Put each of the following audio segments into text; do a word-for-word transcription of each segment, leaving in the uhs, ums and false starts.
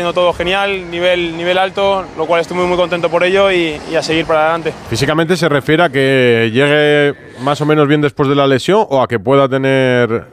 yendo todo genial, nivel, nivel alto, lo cual estoy muy, muy contento por ello y, y a seguir para adelante. ¿Físicamente se refiere a que llegue más o menos bien después de la lesión o a que pueda tener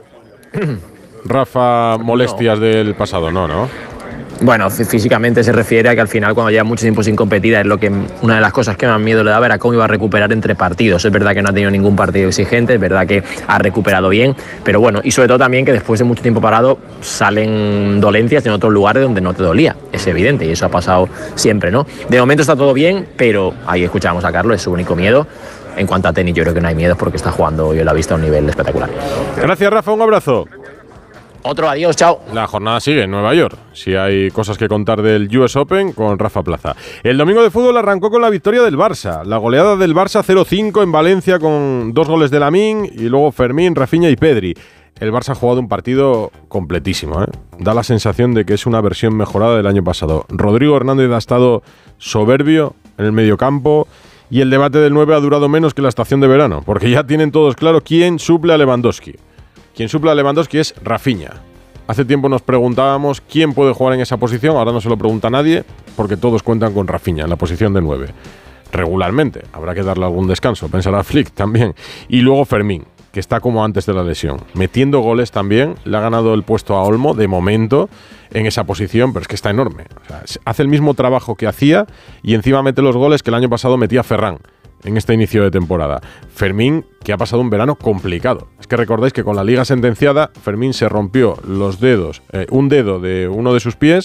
Rafa molestias no. del pasado? No, ¿no? Bueno, físicamente se refiere a que al final cuando lleva mucho tiempo sin competir es lo que una de las cosas que más miedo le daba era cómo iba a recuperar entre partidos. Es verdad que no ha tenido ningún partido exigente, es verdad que ha recuperado bien, pero bueno, y sobre todo también que después de mucho tiempo parado salen dolencias en otros lugares donde no te dolía, es evidente, y eso ha pasado siempre, ¿no? De momento está todo bien, pero ahí escuchábamos a Carlos, es su único miedo. En cuanto a tenis yo creo que no hay miedo porque está jugando, yo lo he visto a un nivel espectacular. Gracias, Rafa, un abrazo. Otro adiós, chao. La jornada sigue en Nueva York. Si hay cosas que contar del U S Open con Rafa Plaza. El domingo de fútbol arrancó con la victoria del Barça. La goleada del Barça cero cinco en Valencia con dos goles de Lamine y luego Fermín, Rafinha y Pedri. El Barça ha jugado un partido completísimo, ¿eh? Da la sensación de que es una versión mejorada del año pasado. Rodrigo Hernández ha estado soberbio en el mediocampo y el debate del nueve ha durado menos que la estación de verano, porque ya tienen todos claro quién suple a Lewandowski. Quien suple a Lewandowski es Rafinha. Hace tiempo nos preguntábamos quién puede jugar en esa posición, ahora no se lo pregunta nadie, porque todos cuentan con Rafinha en la posición de nueve. Regularmente, habrá que darle algún descanso, pensará Flick también. Y luego Fermín, que está como antes de la lesión, metiendo goles también, le ha ganado el puesto a Olmo, de momento, en esa posición, pero es que está enorme. O sea, hace el mismo trabajo que hacía y encima mete los goles que el año pasado metía Ferran en este inicio de temporada. Fermín, que ha pasado un verano complicado. Es que recordáis que con la liga sentenciada, Fermín se rompió los dedos, eh, un dedo de uno de sus pies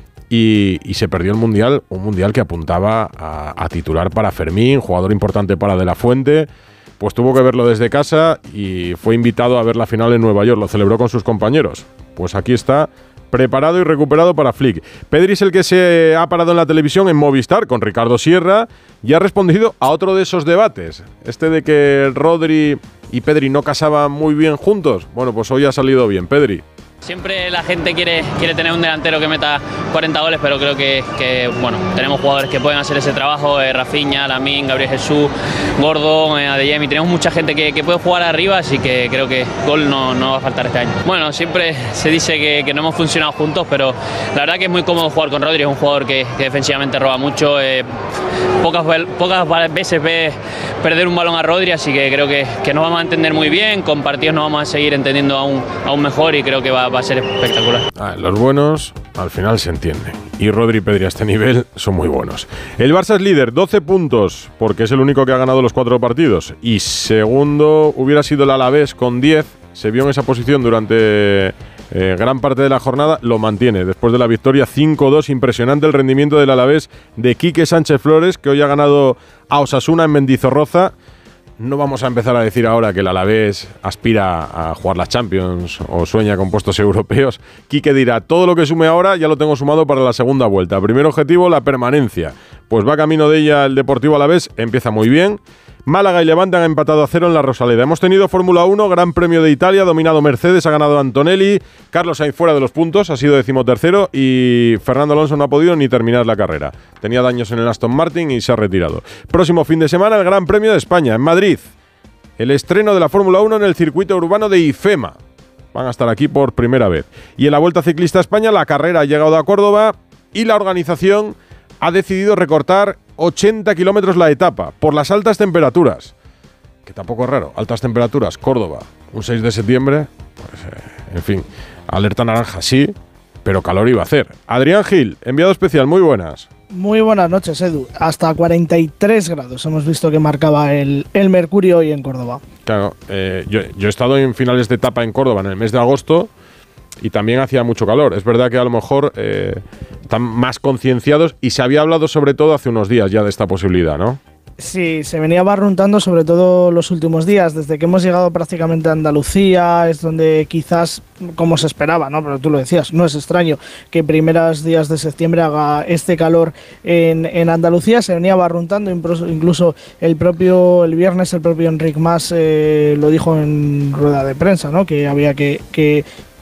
y, y se perdió el Mundial, un Mundial que apuntaba a, a titular para Fermín, jugador importante para De La Fuente. Pues tuvo que verlo desde casa y fue invitado a ver la final en Nueva York. Lo celebró con sus compañeros. Pues aquí está, preparado y recuperado para Flick. Pedri es el que se ha parado en la televisión en Movistar con Ricardo Sierra y ha respondido a otro de esos debates. Este de que Rodri y Pedri no casaban muy bien juntos. Bueno, pues hoy ha salido bien. Pedri. Siempre la gente quiere, quiere tener un delantero que meta cuarenta goles, pero creo que, que bueno, tenemos jugadores que pueden hacer ese trabajo, eh, Rafinha, Lamine, Gabriel Jesús, Gordon, eh, Adeyemi, tenemos mucha gente que, que puede jugar arriba, así que creo que gol no, no va a faltar este año. Bueno, siempre se dice que, que no hemos funcionado juntos, pero la verdad que es muy cómodo jugar con Rodri, es un jugador que, que defensivamente roba mucho, eh, pocas, pocas veces ves perder un balón a Rodri, así que creo que, que nos vamos a entender muy bien, con partidos nos vamos a seguir entendiendo aún, aún mejor y creo que va va a ser espectacular. Ah, los buenos al final se entienden. Y Rodri y Pedri a este nivel son muy buenos. El Barça es líder, doce puntos, porque es el único que ha ganado los cuatro partidos. Y segundo hubiera sido el Alavés con diez. Se vio en esa posición durante eh, gran parte de la jornada. Lo mantiene después de la victoria cinco dos. Impresionante el rendimiento del Alavés de Quique Sánchez Flores, que hoy ha ganado a Osasuna en Mendizorroza. No vamos a empezar a decir ahora que el Alavés aspira a jugar las Champions o sueña con puestos europeos. Quique dirá, todo lo que sume ahora ya lo tengo sumado para la segunda vuelta. Primer objetivo, la permanencia. Pues va camino de ella el Deportivo Alavés, empieza muy bien. Málaga y Levante han empatado a cero en la Rosaleda. Hemos tenido Fórmula uno, Gran Premio de Italia, dominado Mercedes, ha ganado Antonelli, Carlos Sainz fuera de los puntos, ha sido decimotercero y Fernando Alonso no ha podido ni terminar la carrera. Tenía daños en el Aston Martin y se ha retirado. Próximo fin de semana el Gran Premio de España, en Madrid. El estreno de la Fórmula uno en el circuito urbano de IFEMA. Van a estar aquí por primera vez. Y en la Vuelta Ciclista a España la carrera ha llegado a Córdoba y la organización ha decidido recortar ochenta kilómetros la etapa por las altas temperaturas. Que tampoco es raro, altas temperaturas, Córdoba, un seis de septiembre, pues eh, en fin, alerta naranja sí, pero calor iba a hacer. Adrián Gil, enviado especial, muy buenas. Muy buenas noches, Edu. Hasta cuarenta y tres grados hemos visto que marcaba el, el mercurio hoy en Córdoba. Claro, eh, yo, yo he estado en finales de etapa en Córdoba en el mes de agosto y también hacía mucho calor. Es verdad que a lo mejor eh, están más concienciados y se había hablado sobre todo hace unos días ya de esta posibilidad, ¿no? Sí, se venía barruntando sobre todo los últimos días, desde que hemos llegado prácticamente a Andalucía, es donde quizás, como se esperaba, ¿no? Pero tú lo decías, no es extraño que primeros días de septiembre haga este calor en, en Andalucía, se venía barruntando, incluso, incluso el propio, el viernes el propio Enric Mas eh, lo dijo en rueda de prensa, ¿no? Que había que... que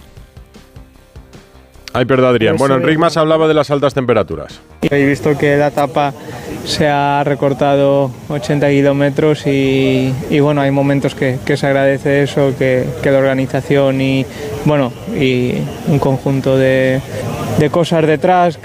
Ay, perdón, Adrián. Bueno, Enric Mas hablaba de las altas temperaturas. He visto que la etapa se ha recortado ochenta kilómetros y, y bueno, hay momentos que, que se agradece eso, que, que la organización y bueno y un conjunto de, de cosas detrás